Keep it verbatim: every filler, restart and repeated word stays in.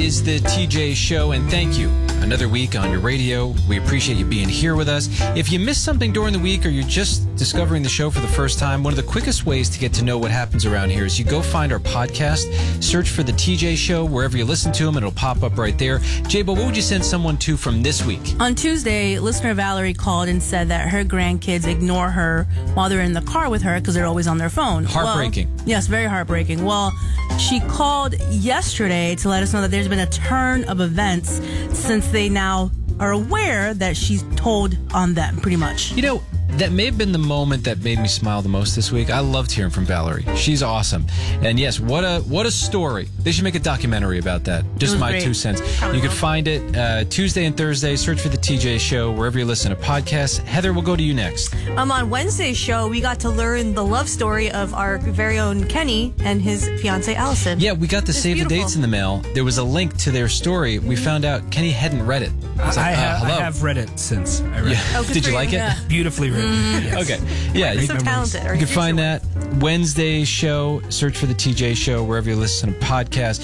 is the T J Show, and thank you. Another week on your radio. We appreciate you being here with us. If you missed something during the week or you're just discovering the show for the first time, one of the quickest ways to get to know what happens around here is you go find our podcast, search for the T J Show wherever you listen to them, and it'll pop up right there. Jaybo, what would you send someone to from this week? On Tuesday, listener Valerie called and said that her grandkids ignore her while they're in the car with her because they're always on their phone. Heartbreaking. Well, yes, very heartbreaking. Well, she called yesterday to let us know that there's been a turn of events since they now are aware that she's told on them, pretty much. You know, that may have been the moment that made me smile the most this week. I loved hearing from Valerie. She's awesome. And yes, what a what a story. They should make a documentary about that. Just my great. two cents. Probably you can will. find it uh, Tuesday and Thursday. Search for the T J Show wherever you listen to podcasts. Heather, we'll go to you next. Um, on Wednesday's show, we got to learn the love story of our very own Kenny and his fiancée, Allison. Yeah, we got the It's save beautiful. the dates in the mail. There was a link to their story. We found out Kenny hadn't read it. I, was I, like, uh, have, I hello. have read it since I read Yeah. Oh, good Did for you you. like it? Yeah. it. Beautifully written. Yes. Okay. Yeah. You're You, so memories. talented. Or you can future find one. that Wednesday show. Search for the T J Show wherever you listen to podcasts.